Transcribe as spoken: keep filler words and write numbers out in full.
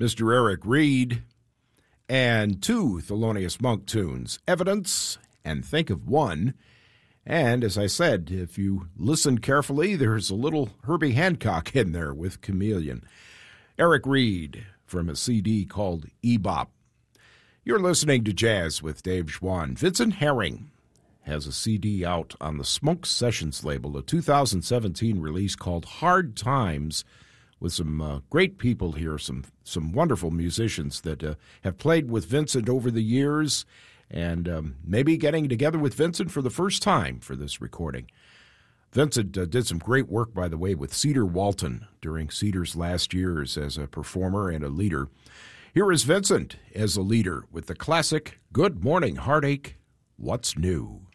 Mister Eric Reed, and two Thelonious Monk tunes, Evidence and Think of One. And as I said, if you listen carefully, there's a little Herbie Hancock in there with Chameleon. Eric Reed from a C D called E-Bop. You're listening to Jazz with Dave Schwann. Vincent Herring has a C D out on the Smoke Sessions label, a two thousand seventeen release called Hard Times, with some uh, great people here, some some wonderful musicians that uh, have played with Vincent over the years, and um, maybe getting together with Vincent for the first time for this recording. Vincent uh, did some great work, by the way, with Cedar Walton during Cedar's last years as a performer and a leader. Here is Vincent as a leader with the classic Good Morning Heartache, What's New?